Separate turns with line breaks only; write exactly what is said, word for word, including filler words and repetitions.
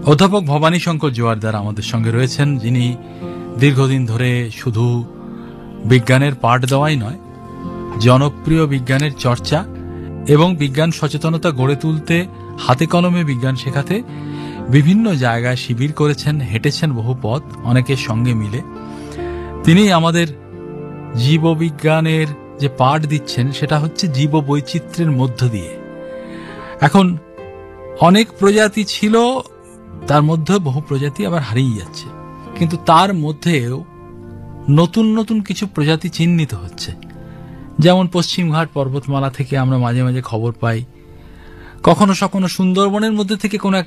অধ্যাপক ভবানী শঙ্কর জোয়ারদার আমাদের সঙ্গে রয়েছেন, যিনি দীর্ঘদিন ধরে শুধু বিজ্ঞানের পাঠ দেওয়াই নয়, জনপ্রিয় বিজ্ঞানের চর্চা এবং বিজ্ঞান সচেতনতা গড়ে তুলতে হাতে কলমে বিজ্ঞান শেখাতে বিভিন্ন জায়গায় শিবির করেছেন, হেঁটেছেন বহু পথ অনেকের সঙ্গে মিলে। তিনি আমাদের জীববিজ্ঞানের যে পাঠ দিচ্ছেন সেটা হচ্ছে জীব বৈচিত্র্যের মধ্য দিয়ে। এখন অনেক প্রজাতি ছিল, তার মধ্যে বহু প্রজাতি আবার হারিয়ে যাচ্ছে, কিন্তু তার মধ্যেও নতুন নতুন কিছু প্রজাতি চিহ্নিত হচ্ছে। যেমন পশ্চিমঘাট পর্বতমালা থেকে আমরা মাঝে মাঝে খবর পাই, কখনো কখনো সুন্দরবনের মধ্যে থেকে কোনো